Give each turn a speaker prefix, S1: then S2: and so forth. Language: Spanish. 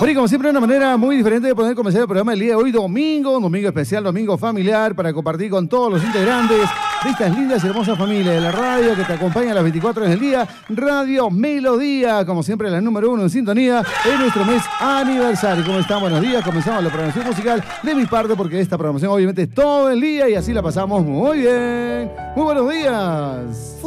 S1: Bueno, y como siempre, una manera muy diferente de poder comenzar el programa el día de hoy, domingo, un domingo especial, domingo familiar, para compartir con todos los integrantes de estas lindas y hermosas familias de la radio que te acompaña a las 24 horas del día, Radio Melodía, como siempre la número 1 en sintonía en nuestro mes aniversario. ¿Cómo están? Buenos días, comenzamos la programación musical de mi parte, porque esta programación obviamente es todo el día y así la pasamos muy bien. Muy buenos días.